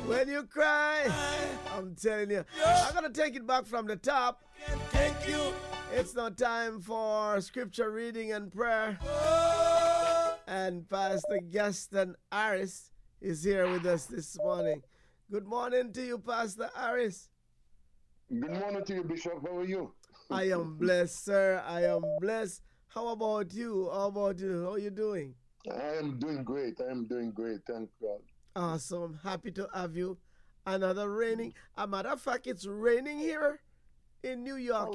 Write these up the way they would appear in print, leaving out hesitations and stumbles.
When you cry, I'm telling you, I'm gonna take it back from the top. Thank you. It's now time for scripture reading and prayer. And Pastor Gaston Harris is here with us this morning. Good morning to you, Pastor Harris. Good morning to you, Bishop. How are you? I am blessed, sir. I am blessed. How about you? How are you doing? I am doing great. Thank God. Awesome. Happy to have you. Another raining. As a matter of fact, it's raining here in New York.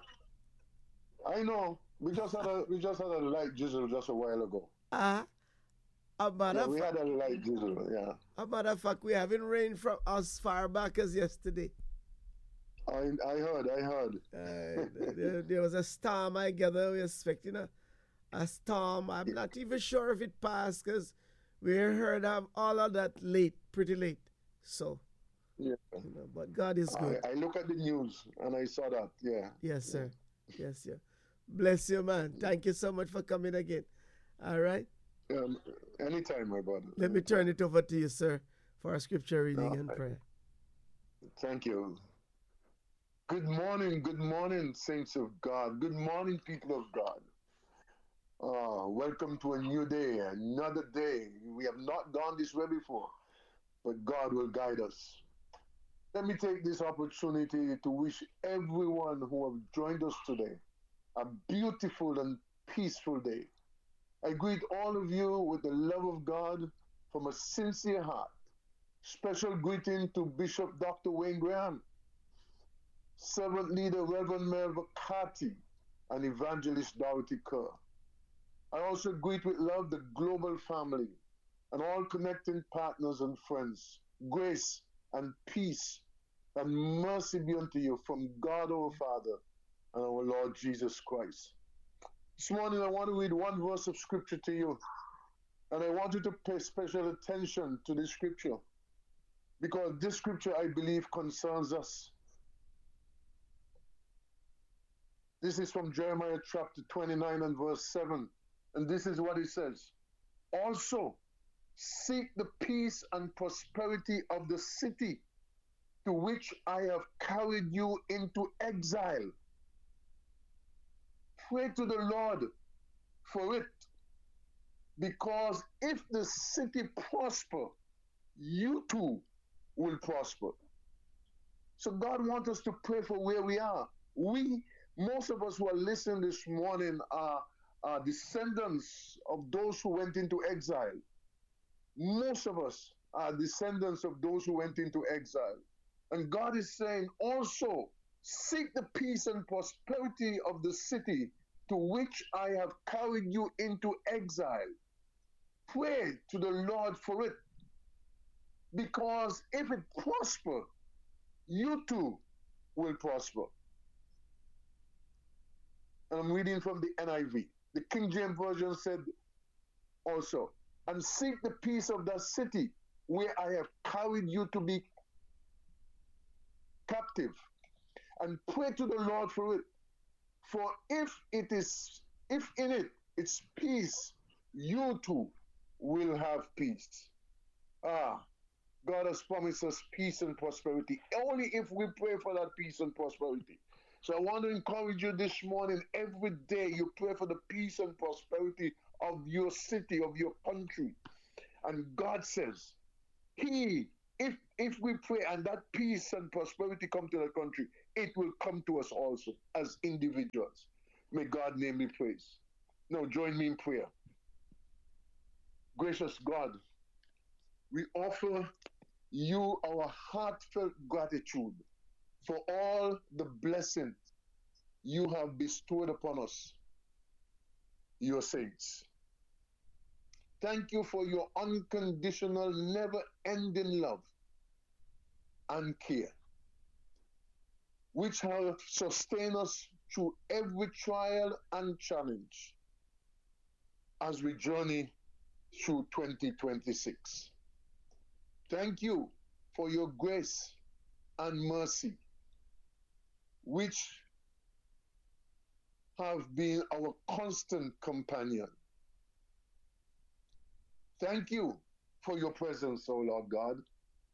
I know. We just had a light drizzle just a while ago. We had a light drizzle. Yeah. As a matter of fact, we haven't rained from as far back as yesterday. I heard. There was a storm. I gather we're expecting a storm. I'm not even sure if it passed because we heard of all of that pretty late. So, yeah. But God is good. I look at the news and I saw that. Yeah. Yes, sir. Yeah. Yes, sir. Bless you, man. Thank you so much for coming again. All right. Anytime, my brother. Let me turn it over to you, sir, for our scripture reading and prayer. Thank you. Good morning, saints of God. Good morning, people of God. Welcome to a new day, another day. We have not gone this way before, but God will guide us. Let me take this opportunity to wish everyone who have joined us today a beautiful and peaceful day. I greet all of you with the love of God from a sincere heart. Special greeting to Bishop Dr. Wayne Graham, Servant Leader Reverend Melva Carty, and Evangelist Dorothy Kerr. I also greet with love the global family and all connecting partners and friends. Grace and peace and mercy be unto you from God our Father and our Lord Jesus Christ. This morning I want to read one verse of scripture to you, and I want you to pay special attention to this scripture because this scripture, I believe, concerns us. This is from Jeremiah chapter 29 and verse 7. And this is what it says. Also, seek the peace and prosperity of the city to which I have carried you into exile. Pray to the Lord for it, because if the city prosper, you too will prosper. So God wants us to pray for where we are. Most of us who are listening this morning are descendants of those who went into exile. Most of us are descendants of those who went into exile. And God is saying also, seek the peace and prosperity of the city to which I have carried you into exile. Pray to the Lord for it. Because if it prosper, you too will prosper. And I'm reading from the NIV. The King James Version said also, and seek the peace of that city where I have carried you to be captive, and pray to the Lord for it. For if in it it's peace, you too will have peace. God has promised us peace and prosperity only if we pray for that peace and prosperity. So I want to encourage you this morning, every day you pray for the peace and prosperity of your city, of your country. And God says, if we pray and that peace and prosperity come to the country, it will come to us also as individuals. May God name me praise. Now join me in prayer. Gracious God, we offer you our heartfelt gratitude for all the blessings you have bestowed upon us, your saints. Thank you for your unconditional, never-ending love and care, which have sustained us through every trial and challenge as we journey through 2026. Thank you for your grace and mercy, which have been our constant companion. Thank you for your presence, O Lord God,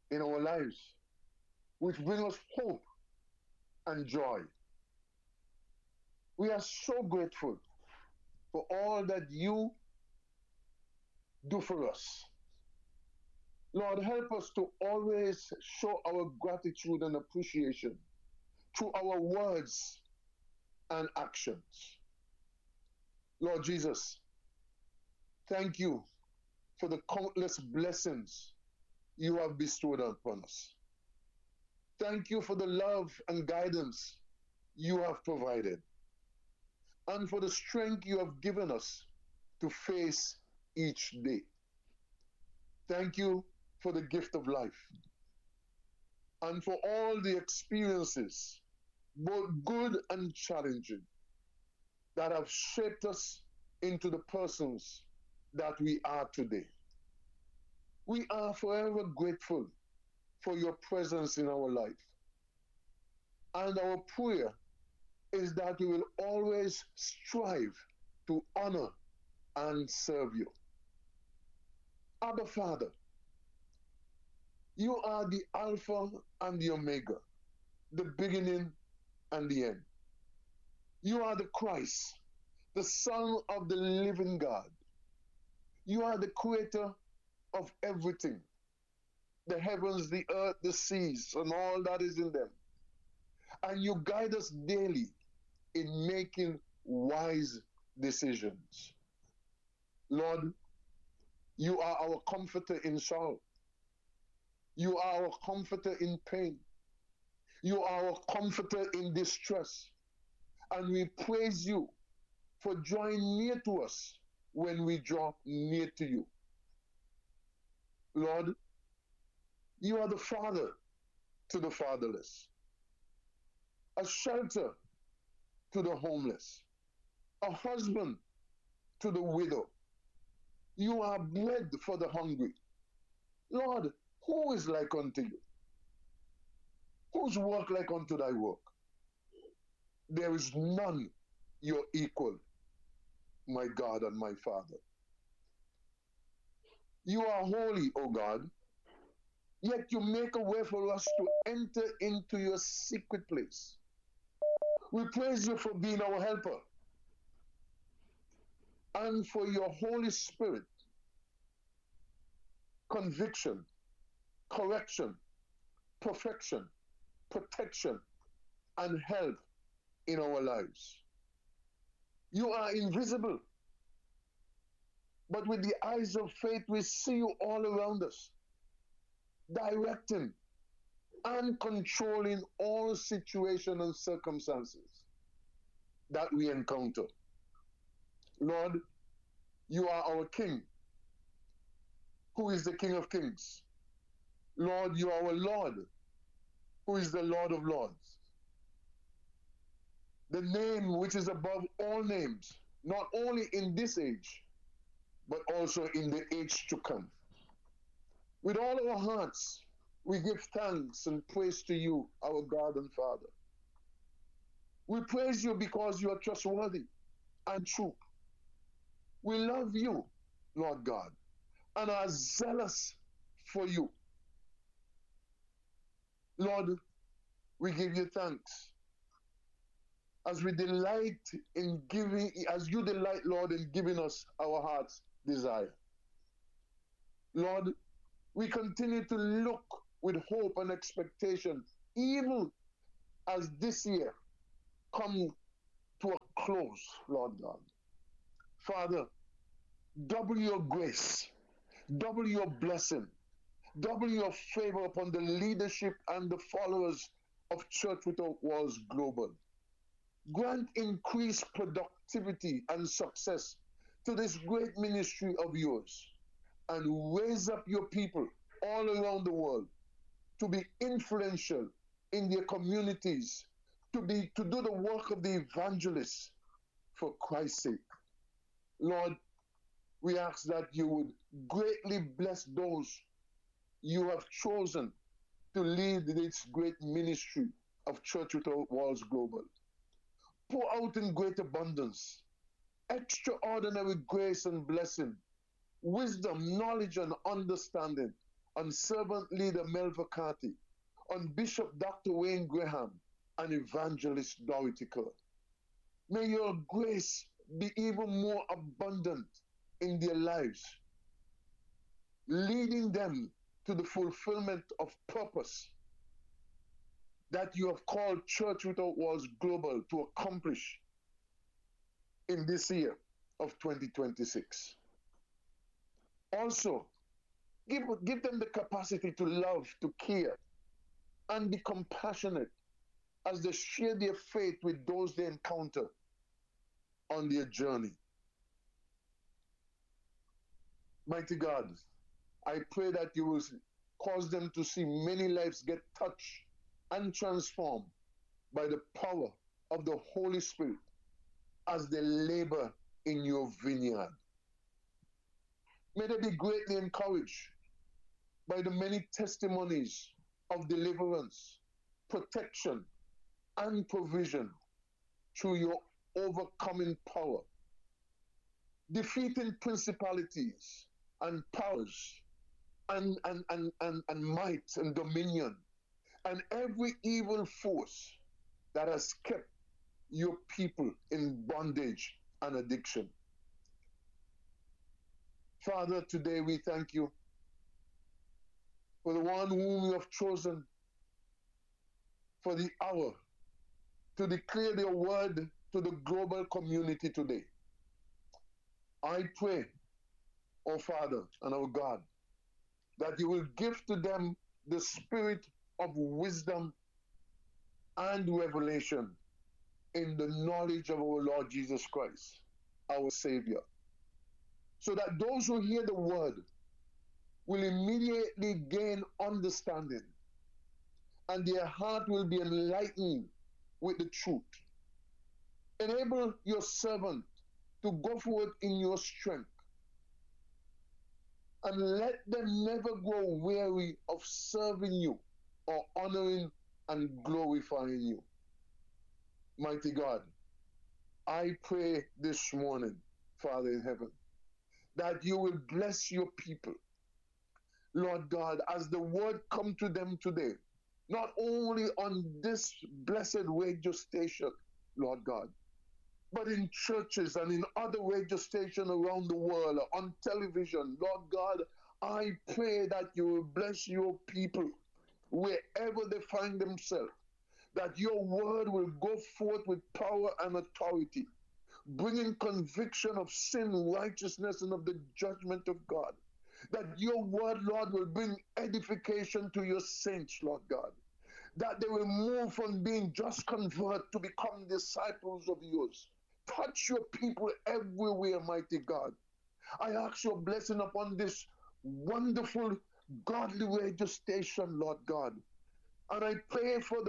in our lives, which bring us hope and joy. We are so grateful for all that you do for us. Lord, help us to always show our gratitude and appreciation through our words and actions. Lord Jesus, thank you for the countless blessings you have bestowed upon us. Thank you for the love and guidance you have provided, and for the strength you have given us to face each day. Thank you for the gift of life and for all the experiences, both good and challenging, that have shaped us into the persons that we are today. We are forever grateful for your presence in our life. And our prayer is that we will always strive to honor and serve you. Abba Father, you are the Alpha and the Omega, the beginning and the end. You are the Christ, the Son of the living God. You are the creator of everything, the heavens, the earth, the seas, and all that is in them. And you guide us daily in making wise decisions. Lord, you are our comforter in sorrow. You are our comforter in pain. You are our comforter in distress. And we praise you for drawing near to us when we draw near to you. Lord, you are the father to the fatherless, a shelter to the homeless, a husband to the widow. You are bread for the hungry. Lord, who is like unto you? Whose work like unto thy work? There is none your equal, my God and my Father. You are holy, O God, yet you make a way for us to enter into your secret place. We praise you for being our helper and for your Holy Spirit, conviction, correction, perfection, protection, and help in our lives. You are invisible, but with the eyes of faith, we see you all around us, directing and controlling all situations and circumstances that we encounter. Lord, you are our King, who is the King of Kings. Lord, you are our Lord, who is the Lord of Lords. The name which is above all names, not only in this age, but also in the age to come. With all our hearts, we give thanks and praise to you, our God and Father. We praise you because you are trustworthy and true. We love you, Lord God, and are zealous for you. Lord, we give you thanks as we delight in giving, as you delight, Lord, in giving us our heart's desire. Lord, we continue to look with hope and expectation, even as this year come to a close, Lord God. Father, double your grace, double your blessing, double your favor upon the leadership and the followers of Church Without Walls Global. Grant increased productivity and success to this great ministry of yours, and raise up your people all around the world to be influential in their communities, to do the work of the evangelists for Christ's sake. Lord, we ask that you would greatly bless those you have chosen to lead this great ministry of Church Without Walls Global. Pour out in great abundance, extraordinary grace and blessing, wisdom, knowledge, and understanding on servant leader Mel Vacati, on Bishop Dr. Wayne Graham, and Evangelist Dorothy Kerr. May your grace be even more abundant in their lives, leading them to the fulfillment of purpose that you have called Church Without Walls Global to accomplish in this year of 2026. Also, give them the capacity to love, to care, and be compassionate as they share their faith with those they encounter on their journey. Mighty God, I pray that you will cause them to see many lives get touched and transformed by the power of the Holy Spirit as they labor in your vineyard. May they be greatly encouraged by the many testimonies of deliverance, protection, and provision through your overcoming power, defeating principalities and powers and might and dominion and every evil force that has kept your people in bondage and addiction. Father, today we thank you for the one whom you have chosen for the hour to declare your word to the global community today. I pray, oh Father and our God, that you will give to them the spirit of wisdom and revelation in the knowledge of our Lord Jesus Christ, our Savior, so that those who hear the word will immediately gain understanding and their heart will be enlightened with the truth. Enable your servant to go forward in your strength, and let them never grow weary of serving you or honoring and glorifying you. Mighty God, I pray this morning, Father in heaven, that you will bless your people, Lord God, as the word come to them today, not only on this blessed radio station, Lord God, but in churches and in other radio stations around the world, on television. Lord God, I pray that you will bless your people wherever they find themselves, that your word will go forth with power and authority, bringing conviction of sin, righteousness, and of the judgment of God. That your word, Lord, will bring edification to your saints, Lord God. That they will move from being just convert to become disciples of yours. Touch your people everywhere, mighty God. I ask your blessing upon this wonderful, godly radio station, Lord God. And I pray for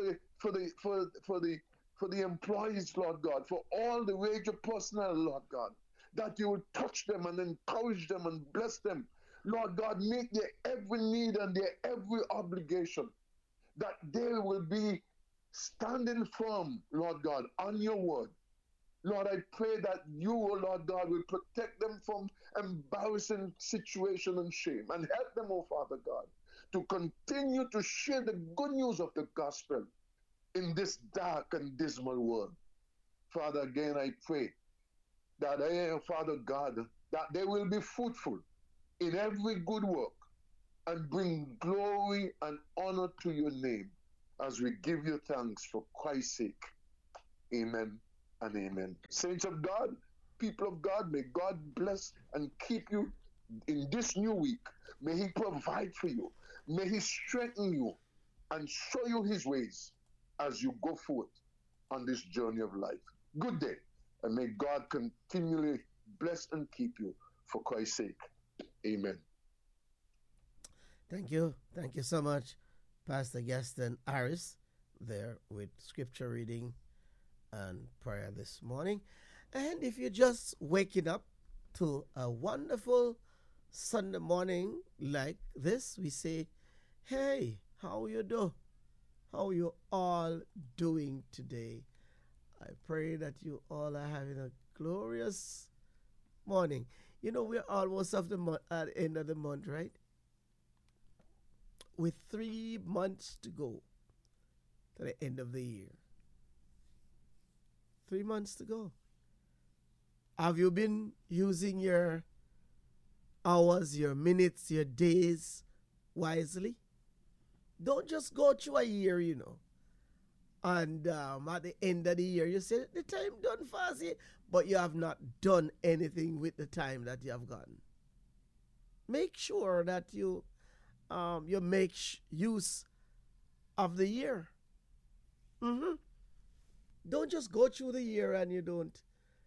the employees, Lord God, for all the radio personnel, Lord God, that you will touch them and encourage them and bless them. Lord God, meet their every need and their every obligation, that they will be standing firm, Lord God, on your word. Lord, I pray that you, oh Lord God, will protect them from embarrassing situation and shame, and help them, oh Father God, to continue to share the good news of the gospel in this dark and dismal world. Father, again I pray that, Father God, that they will be fruitful in every good work and bring glory and honor to your name as we give you thanks for Christ's sake. Amen and amen. Saints of God, people of God, may God bless and keep you in this new week. May he provide for you. May he strengthen you and show you his ways as you go forth on this journey of life. Good day, and may God continually bless and keep you for Christ's sake. Amen. Thank you. Thank you so much, Pastor Gaston Harris, there with scripture reading and prayer this morning. And if you're just waking up to a wonderful Sunday morning like this, we say, hey, how you do? How you all doing today? I pray that you all are having a glorious morning. You know, we're almost at the end of the month, right? with 3 months to go to the end of the year. 3 months to go. Have you been using your hours, your minutes, your days wisely? Don't just go through a year, and at the end of the year, you say, the time done fast, but you have not done anything with the time that you have gotten. Make sure that you make use of the year. Don't just go through the year and you don't,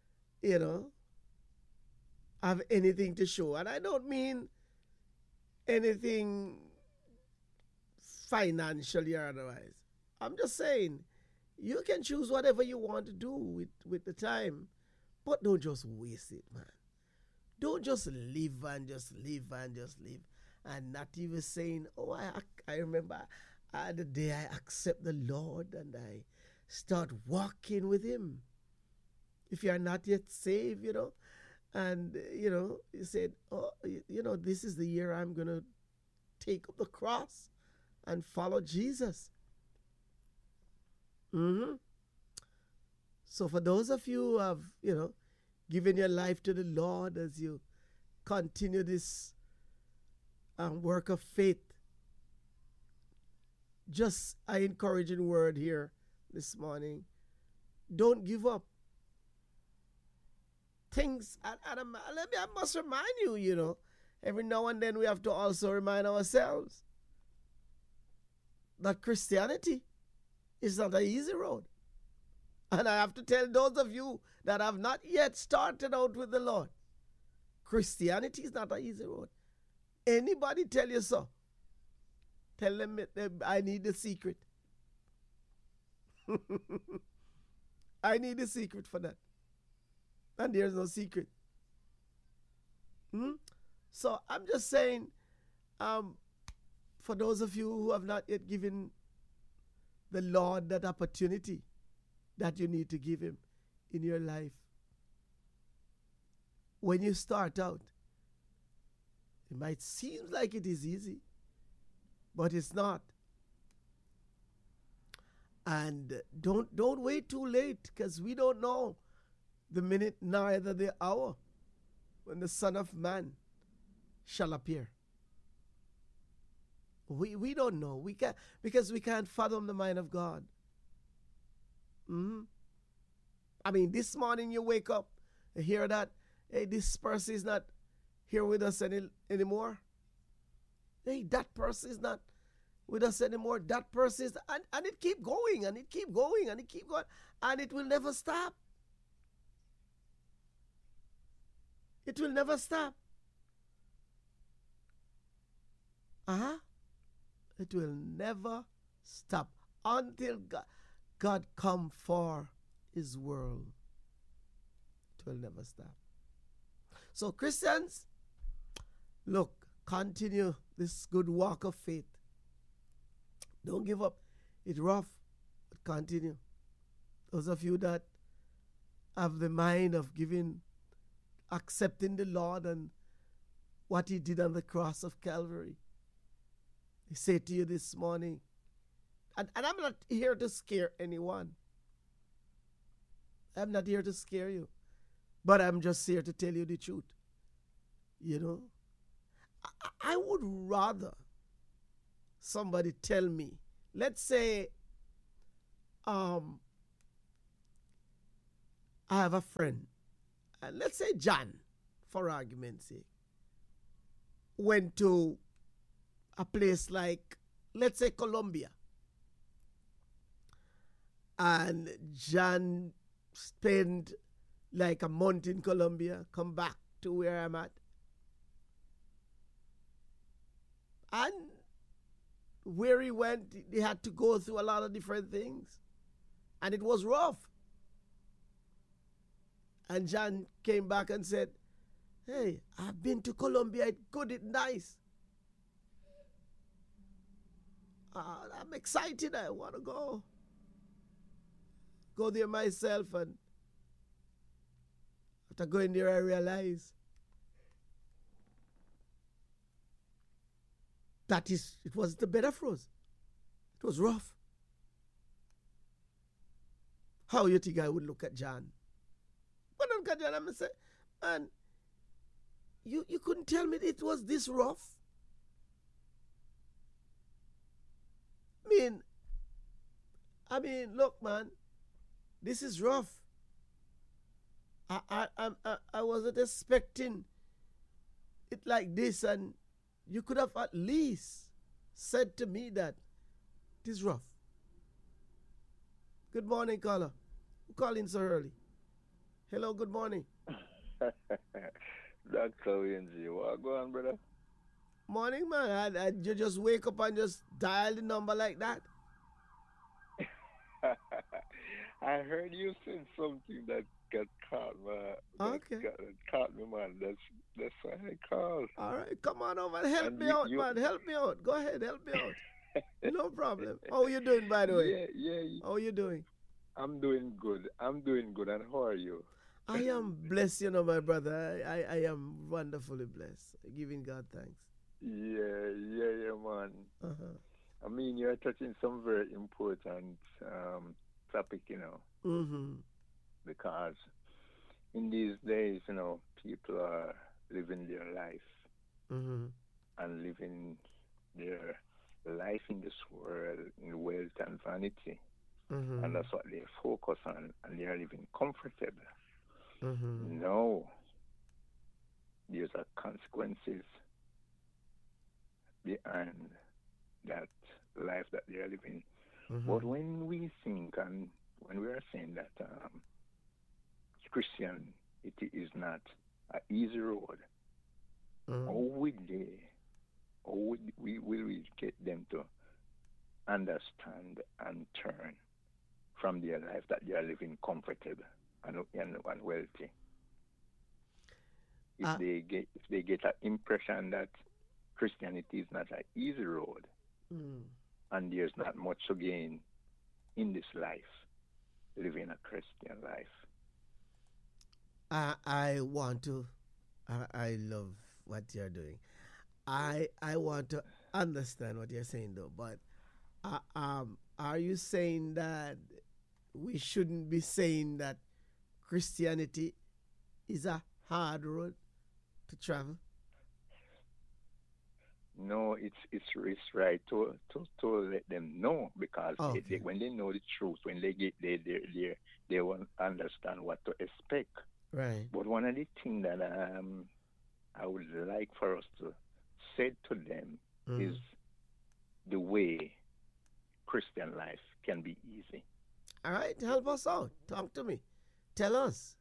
have anything to show. And I don't mean anything financially or otherwise. I'm just saying, you can choose whatever you want to do with the time, but don't just waste it, man. Don't just live and just live and just live and not even saying, oh, I remember the day I accept the Lord and I start walking with him. If you are not yet saved, and, you said, oh, this is the year I'm going to take up the cross and follow Jesus. So for those of you who have, given your life to the Lord as you continue this work of faith, just an encouraging word here this morning. Don't give up. Things, and I must remind you, every now and then we have to also remind ourselves that Christianity is not an easy road. And I have to tell those of you that have not yet started out with the Lord, Christianity is not an easy road. Anybody tell you so, tell them I need the secret. I need the secret for that. And there's no secret. So I'm just saying, for those of you who have not yet given the Lord that opportunity that you need to give him in your life, when you start out, it might seem like it is easy, but it's not. And don't wait too late, because we don't know the minute, neither the hour, when the Son of Man shall appear. We don't know. We can't, because we can't fathom the mind of God. I mean, this morning you wake up and hear that, hey, this person is not here with us anymore. Hey, that person is not with us anymore. That person is, and it keep going, and it keep going, and it keep going, and it will never stop. It will never stop. It will never stop until God come for his world. It will never stop. So Christians, look, continue this good walk of faith. Don't give up. It's rough, but continue. Those of you that have the mind of accepting the Lord and what he did on the cross of Calvary, I say to you this morning, and I'm not here to scare anyone. I'm not here to scare you. But I'm just here to tell you the truth. I would rather somebody tell me, let's say, I have a friend, and let's say John, for argument's sake, went to a place like, let's say, Colombia. And John spent like a month in Colombia, come back to where I'm at. And where he went, he had to go through a lot of different things. And it was rough. And John came back and said, hey, I've been to Colombia, it's good, it's nice. I'm excited, I want to go there myself. And after going there, I realized it was the bed of rose. It was rough. How you think I would look at John? But look at John and say, man, you couldn't tell me it was this rough? I mean, look, man, this is rough. I wasn't expecting it like this, and you could have at least said to me that it is rough. Good morning, caller. Who calling so early? Hello, good morning. Dr. Winzy, what go on, brother? Morning, man. You just wake up and just dial the number like that? I heard you said something that got caught, man. Okay. That caught me, man. That's why I called. All right, come on over and help me out, man. Help me out. Go ahead, help me out. No problem. How are you doing, by the way? Yeah. How are you doing? I'm doing good. And how are you? I am blessed, my brother. I am wonderfully blessed. Giving God thanks. Yeah, man. I mean, you're touching some very important topic, Mm-hmm. because in these days, people are living their life Mm-hmm. and living their life in this world in wealth and vanity. Mm-hmm. And that's what they focus on, and they are living comfortable. Mm-hmm. No, there's are consequences behind that life that they are living. Mm-hmm. But when we think and when we are saying that Christianity is not an easy road, Mm-hmm. how will we get them to understand and turn from their life that they are living comfortable and wealthy? If they get an impression that Christianity is not an easy road, and there's not much to gain in this life, living a Christian life. I want to. I love what you're doing. I want to understand what you're saying, though. But are you saying that we shouldn't be saying that Christianity is a hard road to travel? No, it's right to let them know, because Okay. when they know the truth, when they get they will understand what to expect. Right. But one of the things that I would like for us to say to them is the way Christian life can be easy. All right, help us out. Talk to me. Tell us.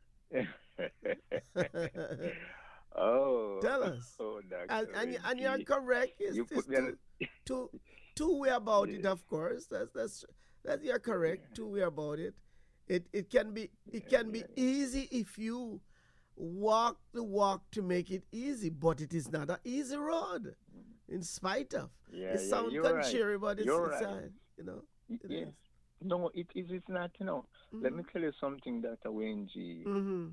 Tell us. And you're correct. It's two way about it, of course. That's you're correct. Two way about it. It can be easy if you walk the walk to make it easy, but it is not an easy road. In spite of it sounds contrary, but it's right. It Yes. is. No, it's not. Let me tell you something, Dr. Wayne G. Mm-hmm.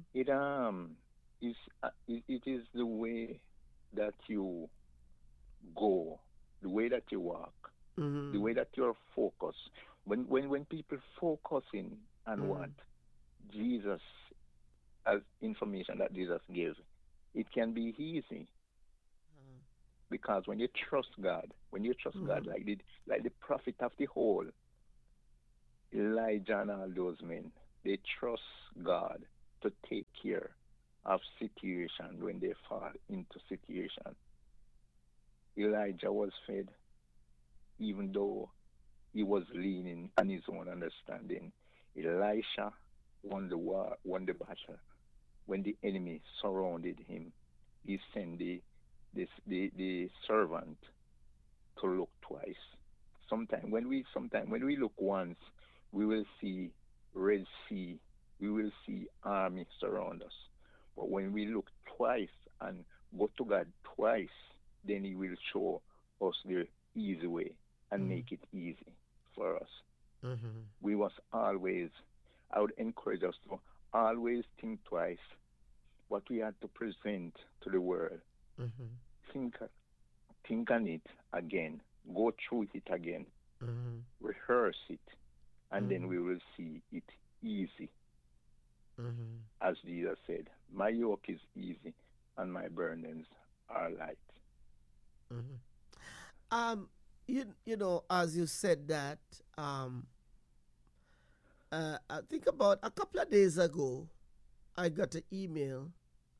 It is the way that you go, the way that you walk, Mm-hmm. the way that you're focused. When people focusing on what Jesus, as information that Jesus gives, it can be easy. Because when you trust God, God, like the prophet of the whole, Elijah and all those men, they trust God to take care of situation when they fall into situation. Elijah was fed, even though he was leaning on his own understanding. Elisha won the war, won the battle. When the enemy surrounded him, he sent the servant to look twice. Sometimes when we look once, we will see Red Sea, we will see army surround us. But when we look twice and go to God twice, then He will show us the easy way and make it easy for us. Mm-hmm. We must always, I would encourage us to always think twice what we had to present to the world. Mm-hmm. Think on it again, go through it again, Mm-hmm. rehearse it, and then Mm-hmm. we will see it easy. Mm-hmm. As Jesus said, my yoke is easy and my burdens are light. Mm-hmm. You know, as you said that, um, I think about a couple of days ago, I got an email,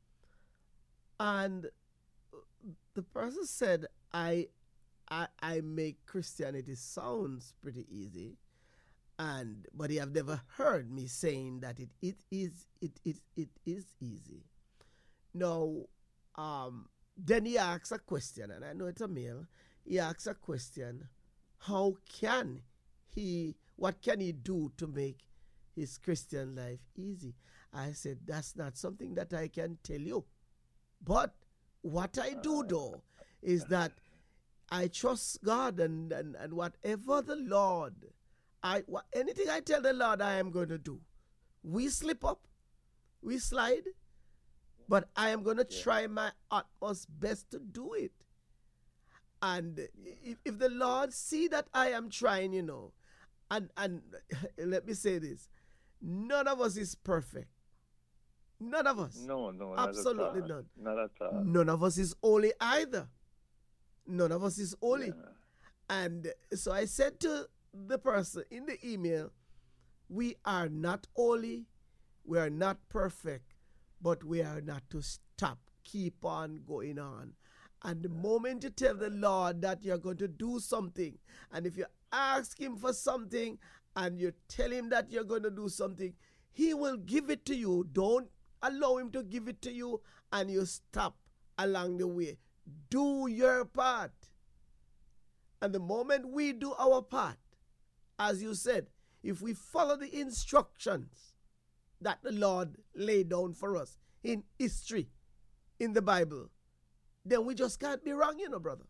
and the person said, I make Christianity sounds pretty easy, and but he have never heard me saying that it is easy. Now, then he asks a question, and I know it's a male. He asks a question: how can what can he do to make his Christian life easy? I said, that's not something that I can tell you. But what I do though is that I trust God, and whatever the Lord, anything I tell the Lord I am going to do. We slip up, we slide, but I am going to try my utmost best to do it. And if the Lord see that I am trying, and let me say this, none of us is perfect. None of us. No, no, Absolutely not at all. none. Not at all. None of us is holy either. None of us is holy. Yeah. And so I said to the person in the email, we are not holy, we are not perfect, but we are not to stop, keep on going on. And the moment you tell the Lord that you're going to do something, and if you ask Him for something and you tell Him that you're going to do something, He will give it to you. Don't allow Him to give it to you and you stop along the way. Do your part. And the moment we do our part, as you said, if we follow the instructions that the Lord laid down for us in history, in the Bible, then we just can't be wrong, brother.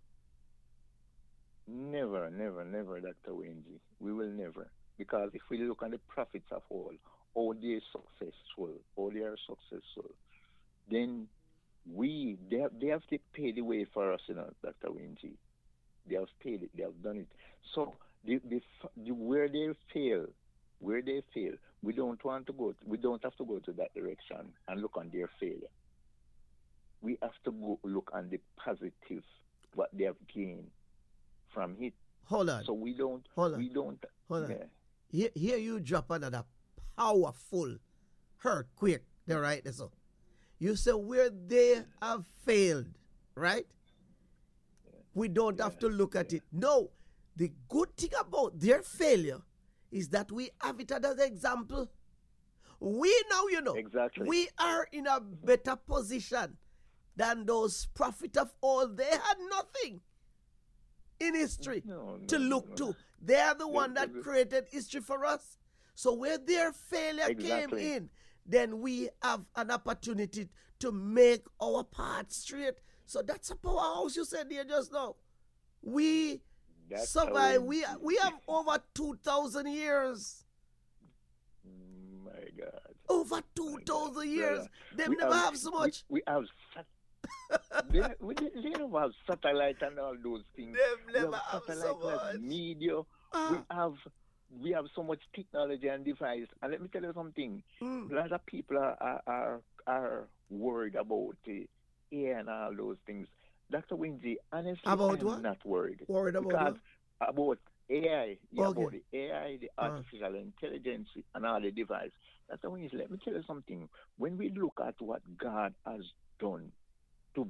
Never, never, never, Dr. Wendy. We will never. Because if we look at the prophets of old, how they are successful, then they have to pay the way for us, Dr. Wendy. They have paid it, they have done it. So where they fail, we don't want to go. We don't have to go to that direction and look on their failure. We have to go look on the positive, what they have gained from it. Hold on. So we don't. Hold on. We don't. Hold yeah. on. Here you drop another powerful earthquake there, right? So you say where they have failed, right? We don't have to look at it. No, the good thing about their failure is that we have it as an example. We now, Exactly. we are in a better position than those prophets of old. They had nothing in history to look to. They are the one that created history for us. So where their failure came in, then we have an opportunity to make our path straight. So that's a powerhouse you said here just now. We survive. We have over 2,000 years. My God. Over 2,000 years. They never have so much. We have they don't have satellite and all those things. They never have so much. Media. We have so much technology and device. And let me tell you something. A lot of people are worried about AI and all those things. Dr. Wingy, honestly, about I'm what? not worried. Worried about because what? About AI. Yeah, Okay. about the AI, the artificial intelligence, and all the device. Dr. Wingy, let me tell you something. When we look at what God has done to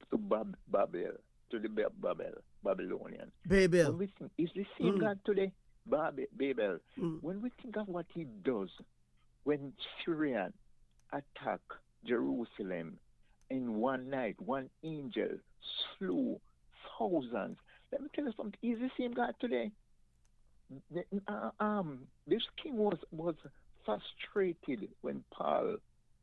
Babylonians, Babel. when we think, is the same God today? Babel. When we think of what he does, when Syrian attack Jerusalem in one night, one angel slew thousands. Let me tell you something. Is the same God today? This king was frustrated when Paul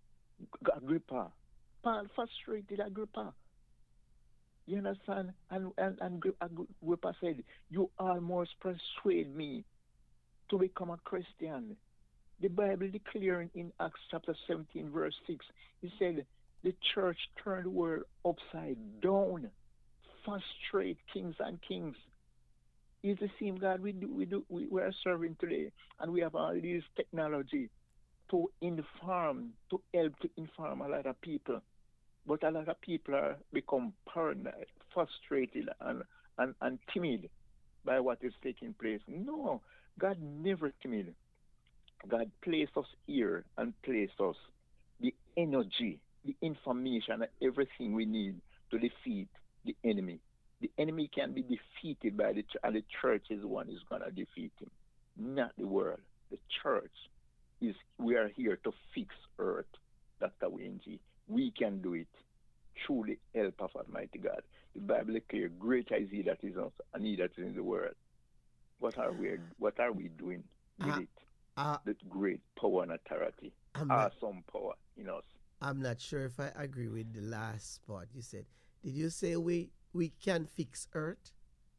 frustrated Agrippa. You understand? And Agrippa said, you almost persuade me to become a Christian. The Bible declaring in Acts chapter 17, verse 6, it said, the church turned the world upside down. frustrate kings and kings. It's the same God we are serving today, and we have all these technology to inform, to help to inform a lot of people. But a lot of people are become paranoid, frustrated, and timid by what is taking place. No, God never timid. God placed us here and placed us the energy, the information, and everything we need to defeat the enemy. The enemy can be defeated by the church, and the church is the one who's gonna defeat him, not the world. The church is. We are here to fix earth, Dr. Wayne G. We can do it through the help of Almighty God. The Bible is clear: greater is He that is in us and He that is in the world. What are we doing with Uh, it? uh, That great power and authority, I'm not. awesome power in us. I'm not sure if I agree with the last part you said. Did you say we can fix Earth?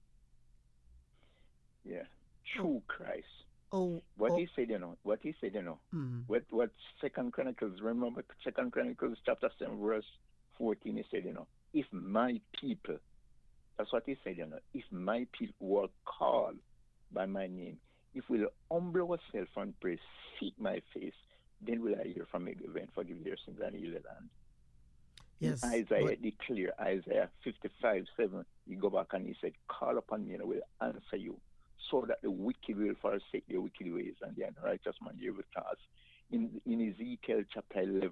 Yeah, Oh, through Christ. oh, What oh. He said, you know. What He said, you know. Mm, What Second Chronicles? Remember Second Chronicles chapter 7 verse 14. He said, you know, if my people. That's what He said, you know. If my people were called by my name, if we'll humble ourselves and pray, seek my face, then will I hear from heaven, forgive their sins and heal the land. In yes, Isaiah but declare, Isaiah 55:7, he go back and he said, call upon me and I will answer you, so that the wicked will forsake their wicked ways and the unrighteous man their evil thoughts. In Ezekiel chapter 11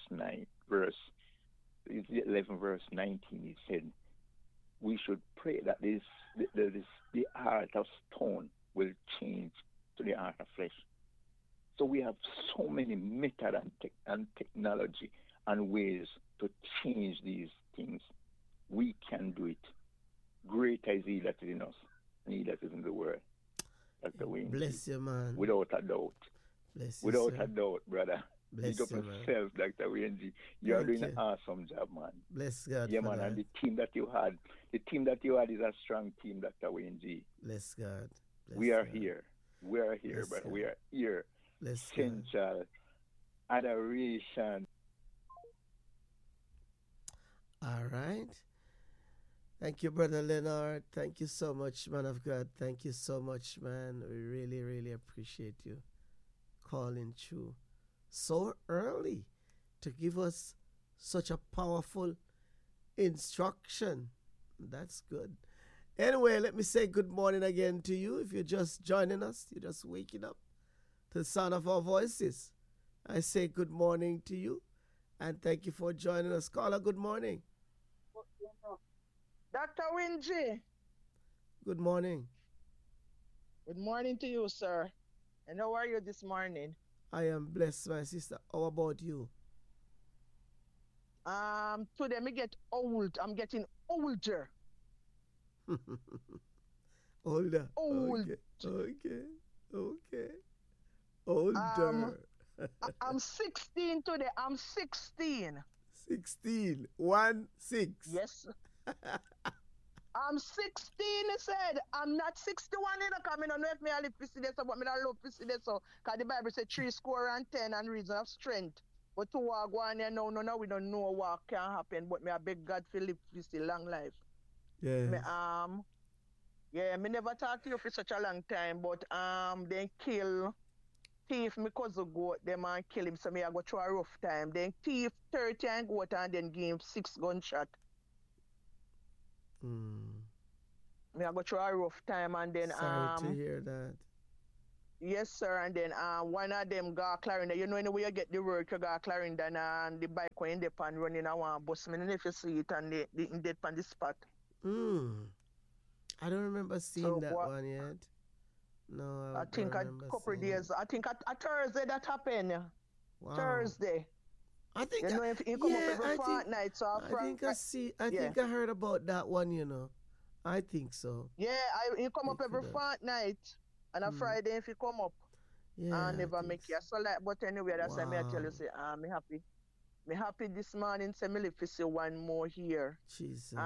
verse 19, he said, we should pray that the heart of stone will change to the heart of flesh. So we have so many method and technology and ways to change these things. We can do it. Greater is He that is in us and He that is in the world. That's the way in G. bless you, man. Without a doubt. Bless you, Without a sir. doubt, brother. Big Bless up you, man. yourself, Dr. Wayne G. You are Thank doing an you. awesome job, man. Bless God Yeah, for man. And that. the team that you had is a strong team, Dr. Wayne G. Bless God. We Bless are God. here. We are here, Bless brother. God. We are here. Bless God. Essential adoration. All right. Thank you, Brother Leonard. Thank you so much, man of God. Thank you so much, man. We really, really appreciate you calling through so early to give us such a powerful instruction. That's good. Anyway, let me say good morning again to you. If you're just joining us, you're just waking up to the sound of our voices. I say good morning to you and thank you for joining us. Caller, good morning. Dr. Winji, Good morning. good morning to you, sir. And how are you this morning? I am blessed, my sister. How about you? Today me get old. I'm getting older. Older. Old. Okay. Um, Older. I'm 16 today. I'm 16. 16. 1 6. Yes. I'm 16, he said. I'm not 61, you know, because I don't know if I live to see this, but I love to see this. So, because the Bible says 3 score and 10 and reason of strength. But to walk one here now, we don't know what can happen. But me I beg God to live to see long life. Me, Yes. yeah, me never talk to you for such a long time, but they kill thief me cousin goat them and kill him, so me I go through a rough time. Then thief 30 and goat and then give him 6 gunshot. Mm. Me I go through a rough time and then Sorry to hear that. yes sir, and then one of them got Clarendon. You know anyway you get the work you got Clarendon and the bike when they pan running I want bus me. And if you see it and the dead on the spot. I don't remember seeing So that what one yet. No, I I don't think a remember couple of seeing it. days. I think a Thursday that happened. Wow. Thursday. I think You know if he come up yeah, every I think fortnight, so I think I see I yeah. think I heard about that one, you know. I think so. Yeah, he come It up every could have. fortnight. And a Hmm. Friday if he come up Yeah, and I never think make you. so. So like but anyway, that's why me I tell you Wow. say me happy. Me happy this morning, say me live to see one more here. Jesus.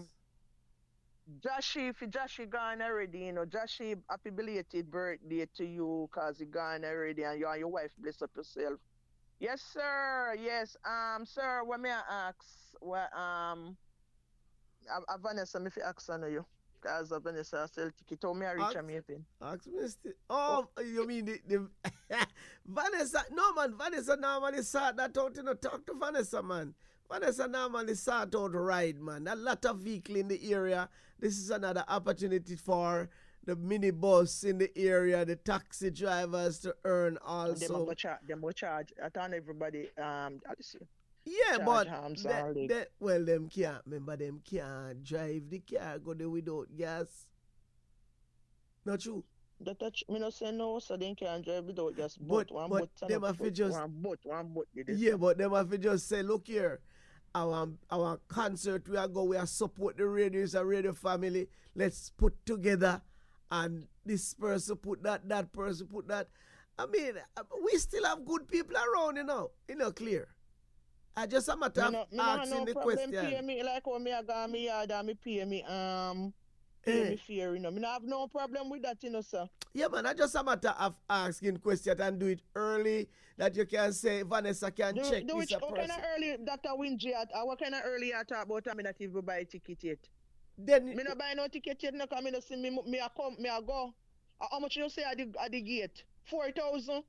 Joshi gone already, you know. Joshi, happy belated birthday to you, cause he gone already and you and your wife bless up yourself. Yes, sir. Yes. Sir, what may I ask? What Vanessa, me fi ask on you. Because Vanessa sell ticket. How me I reach Ask- a meeting? Ask me oh, you mean the Vanessa? No, man. Vanessa normally sort that out. You know, talk to Vanessa, man. Vanessa normally sort out ride, man. A lot of vehicle in the area. This is another opportunity for the minibus in the area, the taxi drivers to earn And also. them go charge. I turn everybody. I see. Yeah, Charge but harms and leg. well, them can't. Remember, them can't drive the car go there without gas. Not true. The touch me no say no, so they can't drive without just But- one but boat. them have to just- one boat. Yeah, but them have to just say, look here, our concert we are support the radio, is a radio family. Let's put together, and this person put that person put that. I mean, we still have good people around, clear. I just a matter of asking the problem question. pay me like how me I got me yard and me pay me Eh. me fair, Me no have no problem with that, sir. Yeah, man, I just a matter of asking question and do it early that you can say Vanessa can check Do this which a what kind person. of early Dr. Wingy at what kind of early I talk about me not even buy a ticket yet. Then Me no buy no ticket yet, no come me no see me I come, me I go. How much you say at the gate? 4,000?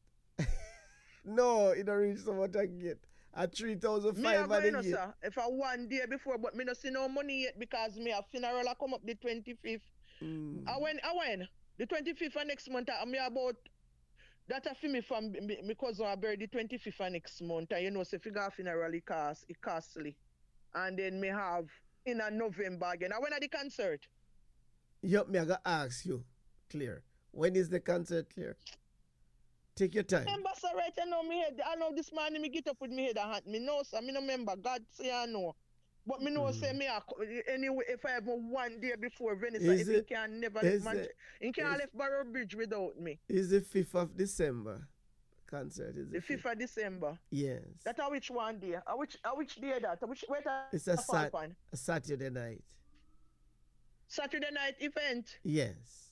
no, it don't reach so much I get. At Me I 3,500 go, a year. sir. If I one day before, but me no see no money yet because me a funeral I come up the 25th. Mm. I went. The 25th of next month, I'm about that I feel me from me cousin I buried the 25th of next month. And so if you go funeral, it costly. And then me have in a November again. I went at the concert. Yup, me I gotta ask you, clear. When is the concert, clear? Take your time. Remember, sir, right? I know this morning me get up with me head and hand. Me know, sir. Me no remember. God say I know. But me know say me anyway if I have one day before Venice, Is if he it- can never is leave it- he can't is- leave Barrow Bridge without me. Is the 5th of December concert? Is The 5th of December. Yes. That a which one day? A which day that? Where that It's a fall upon? Saturday night. Saturday night event. Yes.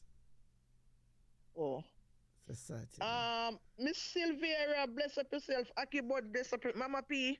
Oh. It's a Saturday. Miss Silvera, bless up yourself. Akibod, bless up Mama P.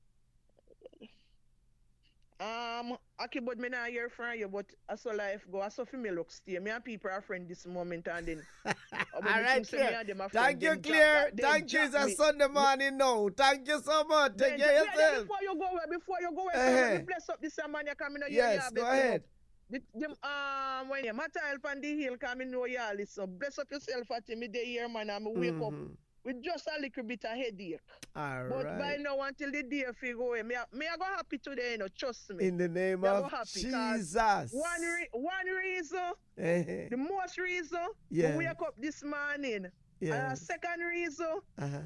Akibod, me not hear from you, but I saw life go. I saw female look stay. Me and people are friends this moment and then. All right, Clear. Thank you, them Clear. drop- Thank you. It's drop a me. Sunday morning now. Thank you so much. Take care of yourself. Before you go away, Eh. bless up this man you coming on Yes, go ahead. When you matter help on the hill coming know y'all listen. Bless up yourself at me day here, man. I'm wake up Mhm. with just a little bit of headache. All But by right. now until the day if you go away, me I go happy today, trust me. In the name Yeah, of go happy, 'cause Jesus. One reason, Eh, the most reason, Yeah. we wake up this morning. yeah. Second reason, Uh-huh.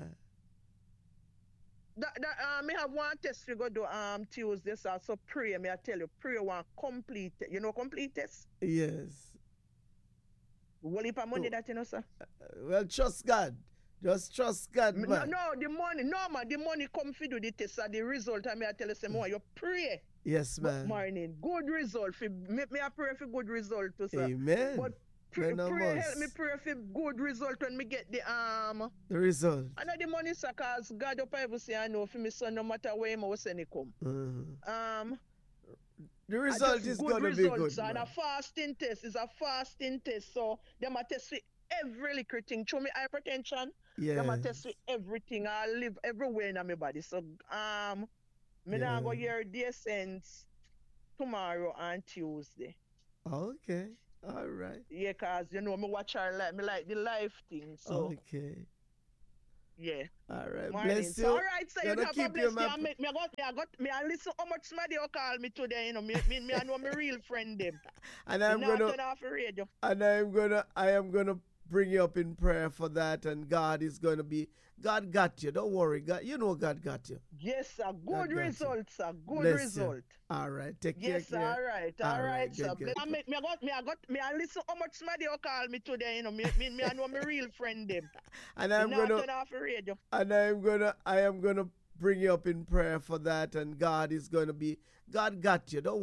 that me have one test we go do Tuesday, so pray. Me I tell you, pray one complete. Complete test. Yes. Well, if money Oh. that sir. Well, trust God. Just trust God, man. No, the money, no man, the money come for do the test and the result. I tell you, say more, you pray. Yes, But man. morning, good result. Me I pray for good result too, sir. Amen. But pray, Men of pray us. help me pray for good result when me get the The result. I know the money, sir, cause God up Bible say I know for me son no matter where him was send it come. Mhm. The I result just is good going to be results, good. sir, and a Man. fasting test is a fasting test. So them a test with every little thing. Show me hypertension. Them a Yes. test with everything. I live everywhere in my body. So me now go Yeah. hear the essence tomorrow and Tuesday. Okay. All right. Yeah, cause me watch her me like the life thing. So Okay. yeah. All right. Morning. Bless you. So, all right, so you Gonna have a keep you, blessed day. man. I listen how much somebody will call me today. Me I know my real friend them. And I'm Not gonna turn off the radio. and I am gonna bring you up in prayer for that, and God is gonna be. God got you. Don't worry. God, God got you. Yes, sir. God Good got you. result, sir. Good Bless you. result. All right. Take care. Yes, sir. Claire. All right, All all right, right, sir. good. I listen how much somebody will call me today. Me I know my real friend them. And I'm Not gonna turn off the radio. and I am gonna bring you up in prayer for that, and God is gonna be. God got you. Don't